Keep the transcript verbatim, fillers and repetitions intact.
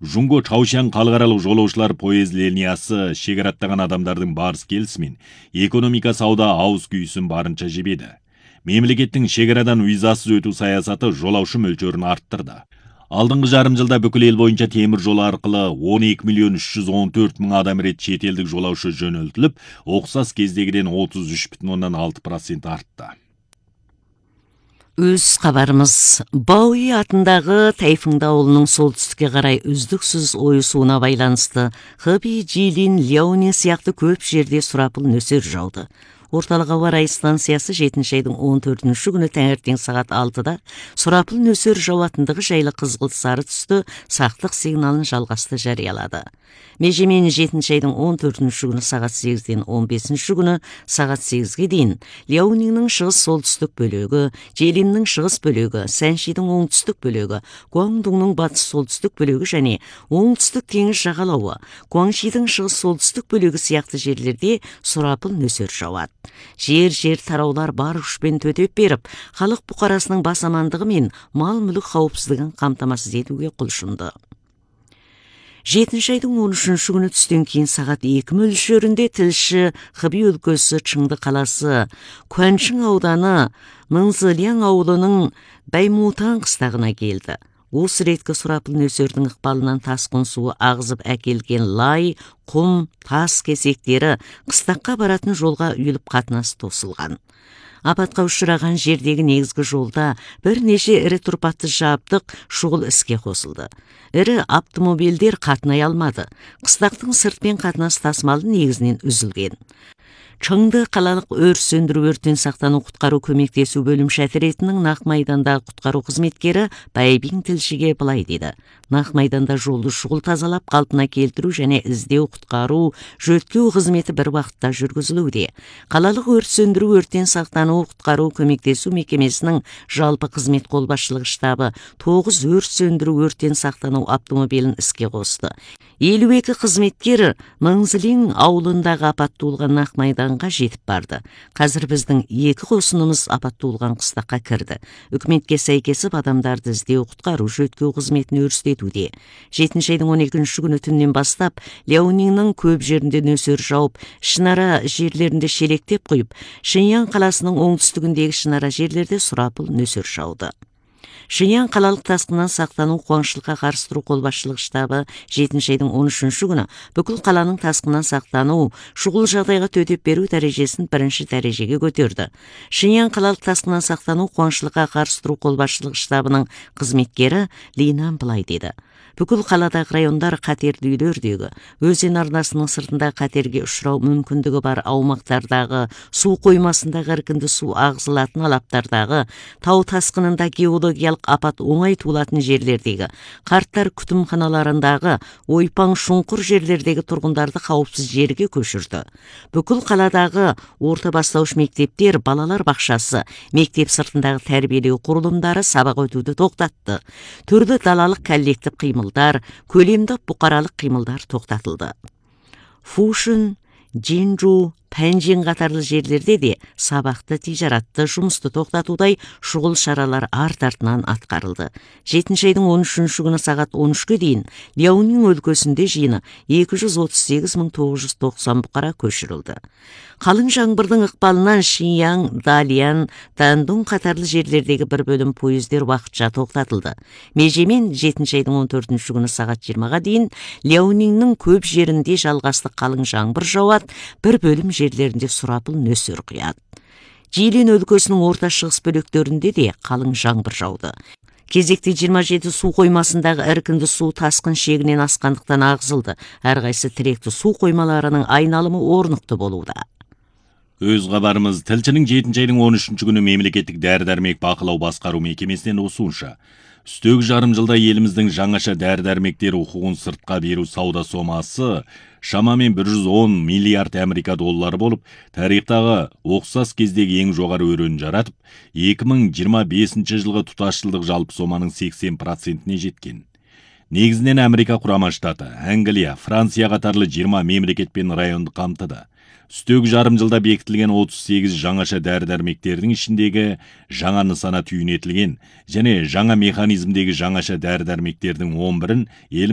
Жунго Чаушан халыкаралык жолоочулар поезд линиясы шегараттаган адамдардын барыс келисимин экономика сауда ауыз күйүүсүн барынча жебеди. Мемлекеттин шегарадан визасыз өтүү саясаты жолаушы мөлчөрүн арттырды. Алдыңғы жарым жылда бүкіл ел боюнча темир жол аркылы он эки миллион үч жүз он төрт миң адам рет чет элдик жолаушы жөнөлтүлүп, оксас кездегиден отуз үч бүтүн ондон алты процент артты. Өз кабарыбыз Бауи атындагы Тайфыңды ауылунун солтүстүккө карай үздүксүз оюсуна байланысты Хэби, Жилин, Ляонин сыяктуу көп жерде сурапыл нөсөр жауды. Орталык аба райы станциясы жетинчи айдын он төртүнчү күнү таңертең саат алтыда сурапыл нөсөр жаатындыгы жайлы кызгылт сары түстө сактык сигналын жалгасты жарыялады. Межемен жетинчи айдын он төртүнчү күнү саат сегизден он бешинчи күнү саат сегизге дейин Ляониңдин чыгыс солтүстүк бөлүгү, Желиндин чыгыс бөлүгү, Сэншидин оңтүстүк бөлүгү, Гуандуңдун батыш солтүстүк бөлүгү жана оңтүстүк теңиз жагалауы, Гуаңшидин чыгыс солтүстүк бөлүгү сыяктуу жерлерде сурапыл нөсөр жаат. Жер-жер тараулар бар күчпен төтөп берип, халык букарасынын басамандыгы менен мал-мүлүк кауіпсіздігін камтамасыз этүүгө кулушунду. жетинчи айдын он үчүнчү күнү түстөн кийин саат эки мөлчөрүндө тилши Хэби өлкөсү Чыңды каласы Куанчың ауданы Мыңзылияң ауылунун Баймутан кыстагына келди. Осы ретке сурапыл нөсөрдүн ыкпалынан таскын суу агызып әкелген лай, кум, тас кесектери кыстакка баратын жолга үйүлүп катнаш тосулган. Апатка учураган жердеги негизги жолда бир нече ири турпатты жабдык шугул иске косулду. Ири автомобилдер катнай алмады. Кыстактын сыртпен катнаш тасмалы негизинен үзүлгөн. Чыңды қалалық өрт сөндірүү өрттен сақтану құтқару көмектесу бөлім шәтіретінің нақ майдандағы құтқару қызметкері Байбин тілшіге былай деді. Нақ майданда жолды шұғыл тазалап, қалпына келтіру және іздеу құтқару, жөткеу қызметі бір уақытта жүргізілуде. Қалалық өрт сөндірүү өрттен сақтану құтқару көмектесу мекемесінің жалпы қызмет қолбасшылығы штабы тоғыз өрт сөндірүү өрттен сақтану автомобилін іске қосты. елу эки қызметкер Мыңзылияң ауылындағы апатты болған нақ майданға жетіп барды. Қазір біздің екі қосынымыз апатты болған қыстаққа кірді. Үкіметке сәйкесіп адамдарды іздеу құтқару жөткеу қызметін өрістетуде. жетинчи айдын он экинчи күнү түннен бастап Ляониңнің көп жерінде нөсөр жауып, ішінара жерлерінде шелектеп қойып, Шиньяң қаласының оңтүстігіндегі ішінара жерлерде сурапыл нөсөр жауды. Шиньяң қалалық тасқыннан сақтану қуаңшылыққа қарсы тұру қолбасшылық штабы жетинчи айдын он үчүнчү күнү бүкіл қаланың тасқыннан сақтану шұғыл жағдайға төтеп беру дәрежесін бірінші дәрежеге көтерді. Шиньяң қалалық тасқыннан сақтану қуаңшылыққа қарсы тұру қолбасшылық штабының қызметкері Линан былай деді. Бүкіл қаладағы райондар қатерлі үйлердегі, өзен арнасының сыртында қатерге ұшырау мүмкіндігі бар аумақтардағы, су қоймасындағы іркінді су ағызылатын алаптардағы, тау тасқынында геологиялық апат оңай туылатын жерлердегі, қарттар күтімханаларындағы, ойпаң шұңқыр жерлердегі тұрғындарды қауіпсіз жерге көшірді. Бүкіл қаладағы орта бастауыш мектептер, балалар бақшасы, мектеп сыртындағы тәрбиелеу құрылымдары сабақ өтуді тоқтатты. Түрлі далалық коллектив қимыл көлемді бұқаралық қимылдар тоқтатылды. Фушин, Джинжу, Пәнжин қатарлы жерлерде де сабақты тижаратты жұмысты тоқтатудай шұғыл шаралар арт-артынан атқарылды. жетинчи айдын он үчүнчү күнү саат он үшкө дейін Ляонин өлкөсүндө жыйыны эки жүз отуз сегиз миң тогуз жүз токсон букара көчүрүлдү. Қалың жаңбырдың ықпалынан Шиньяң, Далиян, Дандун қатарлы жерлердегі бір бөлім поездер уақытша тоқтатылды. Межемен жетинчи айдын он төртүнчү күнү саат жыйырмага дейін Ляониннің көп жерінде жалғасты қалың жаңбыр жауат, бір бөлім жерлерінде сурапыл нөсөр құяды. Жилин өлкөсүнүн орта шығыс бөлөктөрүндө де қалың жаңбыр жауды. Кезекте жыйырма жети су қоймасындағы іркінді су тасқын шегінен асқандықтан ағызылды. Әрқайсы тіректі су қоймаларының айналымы орнықты болуда. Өз хабарымыз тілшінің жетинчи айдын он үчүнчү күнү мемлекеттик дәрі-дәрмек бақылау басқару мекемесинен осуунча. Үстөк жарым жылда еліміздің жаңаша дәрі-дәрмектер укугун сыртқа беру сауда сомасы шамамен бир жүз он миллиард Америка доллары болып, тарихтағы оксас кездегі ең жоғары өрөнү жаратып, эки миң жыйырма бешинчи жылғы тұташчылдық жалпы соманың сексен процентіне жеткен. Негізінен Америка Құрама Штаты, Англия, Франция қатарлы жыйырма мемлекет пен районды камтыды. Үстөк жарым жылда бекітілген отуз сегиз жаңаша дәрі-дәрмектердің ішіндегі жаңа нысана түйінетілген және жаңа механизмдегі жаңаша дәрі-дәрмектердің он бирин